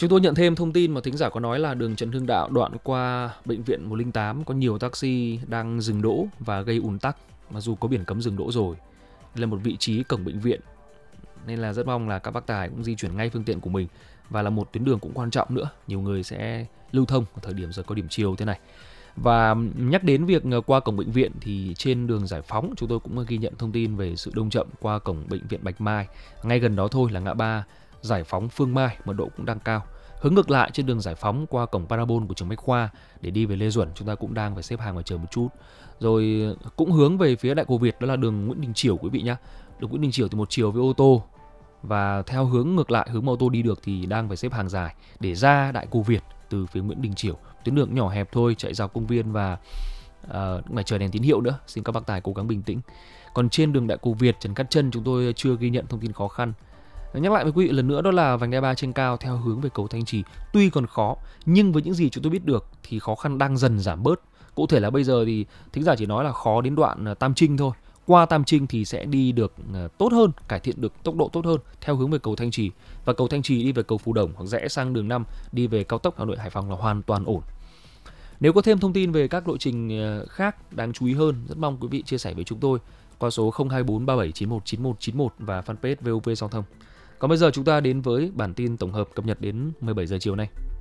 Chúng tôi nhận thêm thông tin mà thính giả có nói là đường Trần Hưng Đạo đoạn qua bệnh viện 108 có nhiều taxi đang dừng đỗ và gây ùn tắc, mặc dù có biển cấm dừng đỗ rồi. Đây là một vị trí cổng bệnh viện, nên là rất mong là các bác tài cũng di chuyển ngay phương tiện của mình, và là một tuyến đường cũng quan trọng nữa, nhiều người sẽ lưu thông ở thời điểm giờ cao điểm chiều thế này. Và nhắc đến việc qua cổng bệnh viện thì trên đường Giải Phóng chúng tôi cũng ghi nhận thông tin về sự đông chậm qua cổng bệnh viện Bạch Mai. Ngay gần đó thôi là ngã ba Giải Phóng Phương Mai, mật độ cũng đang cao. Hướng ngược lại trên đường Giải Phóng qua cổng Parabol của trường Bách Khoa để đi về Lê Duẩn, chúng ta cũng đang phải xếp hàng và chờ một chút. Rồi cũng hướng về phía Đại Cổ Việt, đó là đường Nguyễn Đình Chiểu quý vị nhé. Đường Nguyễn Đình Chiểu thì một chiều với ô tô, và theo hướng ngược lại, hướng mà ô tô đi được thì đang phải xếp hàng dài để ra Đại Cổ Việt từ phía Nguyễn Đình Chiểu. Tuyến đường nhỏ hẹp thôi, chạy dọc công viên và phải chờ đèn tín hiệu nữa. Xin các bác tài cố gắng bình tĩnh. Còn trên đường Đại Cổ Việt, Trần Cát Trân chúng tôi chưa ghi nhận thông tin khó khăn. Nhắc lại với quý vị lần nữa, đó là vành đai 3 trên cao theo hướng về cầu Thanh Trì tuy còn khó, nhưng với những gì chúng tôi biết được thì khó khăn đang dần giảm bớt. Cụ thể là bây giờ thì thính giả chỉ nói là khó đến đoạn Tam Trinh thôi. Qua Tam Trinh thì sẽ đi được tốt hơn, cải thiện được tốc độ tốt hơn theo hướng về cầu Thanh Trì, và cầu Thanh Trì đi về cầu Phú Đồng hoặc rẽ sang đường 5 đi về cao tốc Hà Nội Hải Phòng là hoàn toàn ổn. Nếu có thêm thông tin về các lộ trình khác đáng chú ý hơn, rất mong quý vị chia sẻ với chúng tôi qua số 024 3791 9191 và fanpage VOV Giao thông. Còn bây giờ chúng ta đến với bản tin tổng hợp cập nhật đến 17 giờ chiều nay.